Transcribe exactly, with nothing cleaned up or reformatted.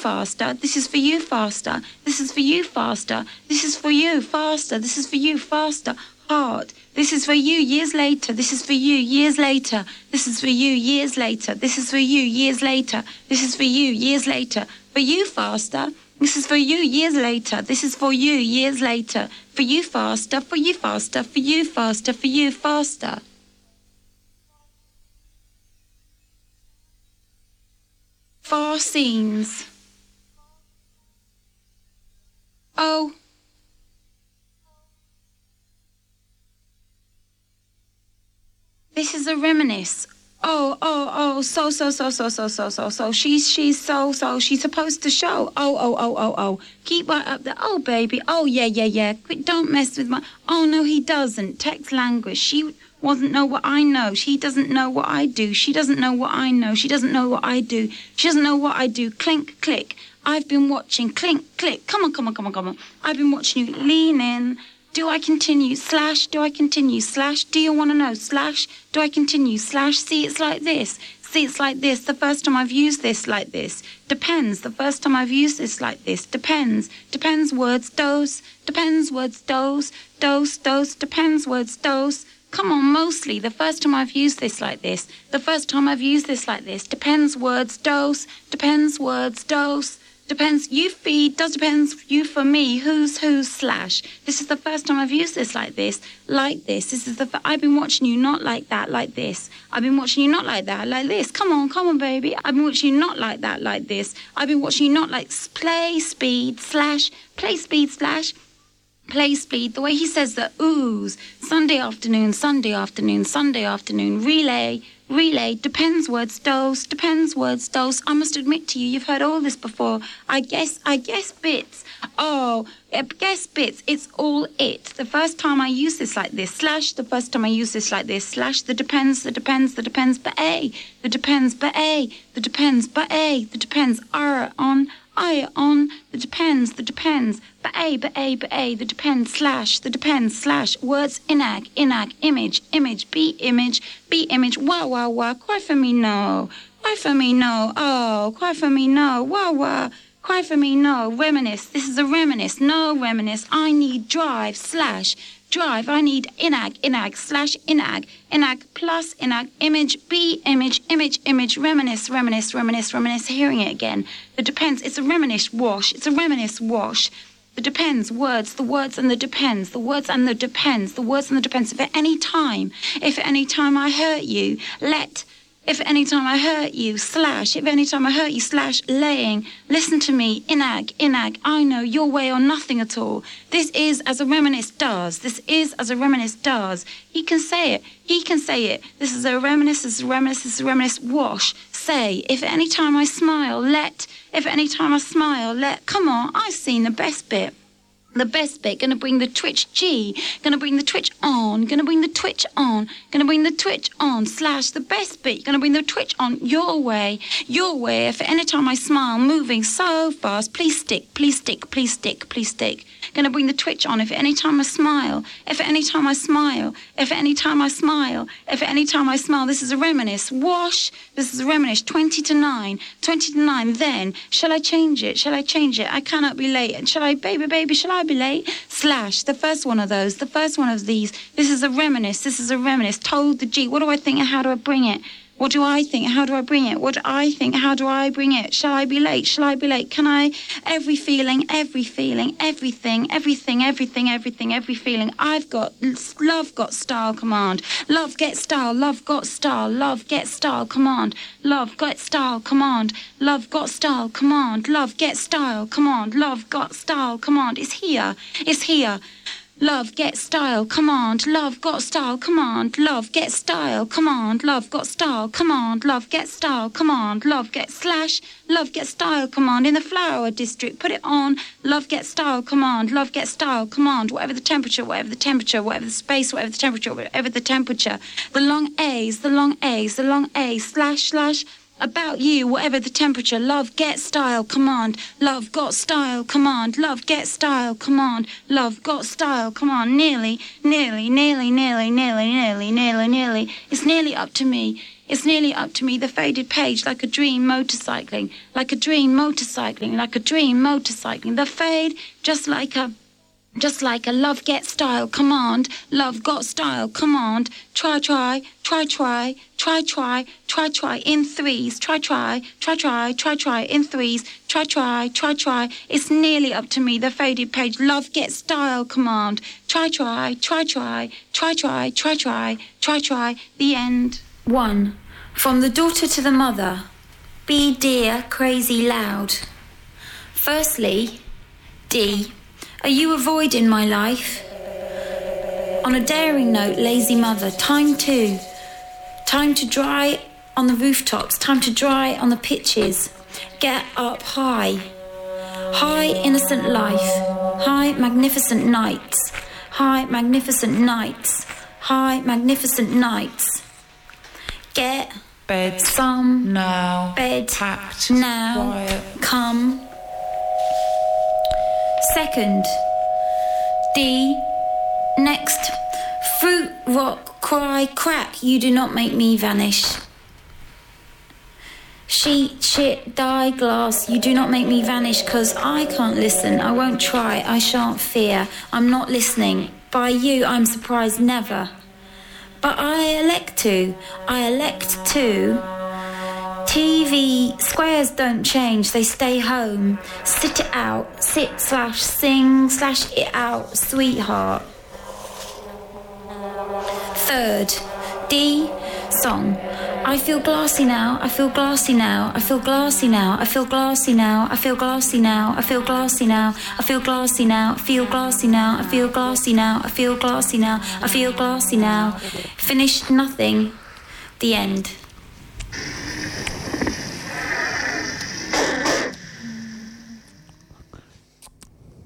faster. This is for you faster. This is for you faster. This is for you faster. This is for you faster. Heart. This is for you years later. This is for you years later. This is for you years later. This is for you years later. This is for you years later. For you faster. This is for you years later. This is for you years later. For you faster. For you faster. For you faster. For you faster. Far scenes. Oh. This is a reminisce. Oh, oh, oh, so, so, so, so, so, so, so, so. She's, she's so, so, she's supposed to show. Oh, oh, oh, oh, oh. Keep right up there. Oh, baby. Oh, yeah, yeah, yeah. Quit, don't mess with my... Oh, no, he doesn't. Text language. She doesn't know what I know. She doesn't know what I do. She doesn't know what I know. She doesn't know what I do. She doesn't know what I do. Clink, click. I've been watching. Clink, click. Come on, come on, come on, come on. I've been watching you. Lean in. Do I continue? Slash, do I continue? Slash, do you want to know? Slash, do I continue? Slash, see, it's like this. See, it's like this. The first time I've used this like this. Depends. The first time I've used this like this. Depends. Depends words, dose. Depends words, dose. Dose, dose. Depends words, dose. Come on, mostly. The first time I've used this like this. The first time I've used this like this. Depends words, dose. Depends words, dose. Depends, you feed, does depends, you for me, who's who's slash. This is the first time I've used this like this, like this. This is the, I've been watching you not like that, like this. I've been watching you not like that, like this. Come on, come on, baby. I've been watching you not like that, like this. I've been watching you not like play speed, slash, play speed, slash. Play speed, the way he says the oohs, Sunday afternoon, Sunday afternoon, Sunday afternoon, relay, relay, depends words, dose, depends words, dose. I must admit to you, you've heard all this before. I guess, I guess bits. Oh, guess bits, it's all it. The first time I use this like this, slash, the first time I use this like this, slash, the depends, the depends, the depends, but A, the depends, but A, the depends, but A, the depends, are on, I on, the depends, the depends, but A, but A, but A, the depends, slash, the depends, slash, words, inag, inag, image, image, be image, be image, wah, wah, wah, cry for me, no, cry for me, no, oh, cry for me, no, wah, wah, cry for me, no, reminisce, this is a reminisce, no reminisce, I need drive, slash, drive, I need inag, inag, slash, inag, inag, plus, inag, image, be, image, image, image, reminisce, reminisce, reminisce, reminisce, hearing it again. The depends, it's a reminisce wash, it's a reminisce wash. The depends, words, the words and the depends, the words and the depends, the words and the depends. If at any time, if at any time I hurt you, let... If at any time I hurt you, slash, if any time I hurt you, slash, laying, listen to me, inag, inag, I know, your way or nothing at all. This is as a reminisce does. This is as a reminisce does. He can say it. He can say it. This is a reminisce, this is a reminisce, this is a reminisce, wash, say, if at any time I smile, let, if at any time I smile, let, come on, I've seen the best bit. The best bit, gonna bring the twitch G, gonna bring the twitch on, gonna bring the twitch on, gonna bring the twitch on, slash, the best bit, gonna bring the twitch on, your way, your way, if at any time I smile, moving so fast, please stick, please stick, please stick, please stick, gonna bring the twitch on, if at any time I smile, if at any time I smile, if at any time I smile, if at any time I smile, this is a reminisce, wash, this is a reminisce, twenty to nine, twenty to nine, then, shall I change it, shall I change it, I cannot be late, and shall I, baby, baby, shall I be late? Slash, the first one of those, the first one of these. This is a reminisce, this is a reminisce. Told the G, what do I think and how do I bring it? What do I think? How do I bring it? What do I think? How do I bring it? Shall I be late? Shall I be late? Can I? Every feeling, every feeling, everything, everything, everything, everything, every feeling. I've got, love got style command. Love get style, love got style, love get style command. Love got style command. Love got style command. Love get style command. Love got style command. It's here. It's here. Love, get style, command, love, got style, command, love, get style, command, love, got style, command, love, get style, command, love, get slash, love, get style, command, in the flower district, put it on, love, get style, command, love, get style, command, whatever the temperature, whatever the temperature, whatever the space, whatever the temperature, whatever the temperature, the long A's, the long A's, the long A's, slash, slash, about you, whatever the temperature, love, get style, command, love, got style, command, love, get style, command, love, got style, command, nearly, nearly, nearly, nearly, nearly, nearly, nearly, nearly, it's nearly up to me, It's nearly up to me, the faded page, like a dream motorcycling, like a dream motorcycling, like a dream motorcycling. The fade, just like a, just like a love get style command, love got style command. Try, try, try, try, try, try, try, try, in threes. Try, try, try, try, try, try, in threes. Try, try, try, try. It's nearly up to me, the faded page, love get style command. Try, try, try, try, try, try, try, try, try, try, the end. One. From the daughter to the mother. Be dear, crazy loud. Firstly, D. Are you avoiding my life? On a daring note, lazy mother. Time two. Time to dry on the rooftops. Time to dry on the pitches. Get up high. High innocent life. High magnificent nights. High magnificent nights. High magnificent nights. Get bed some now. Bed packed now. Quiet. Come. Second. D. Next. Fruit, rock, cry, crack. You do not make me vanish. Sheet, shit, die, glass. You do not make me vanish, cause I can't listen. I won't try. I shan't fear. I'm not listening. By you, I'm surprised never. But I elect to. I elect to. T V squares don't change, they stay home. Sit it out, sit slash sing slash it out, sweetheart. Third, D, song. I feel glassy now, I feel glassy now, I feel glassy now, I feel glassy now, I feel glassy now, I feel glassy now, I feel glassy now, I feel glassy now, I feel glassy now, I feel glassy now, I feel glassy now. Finished nothing, the end.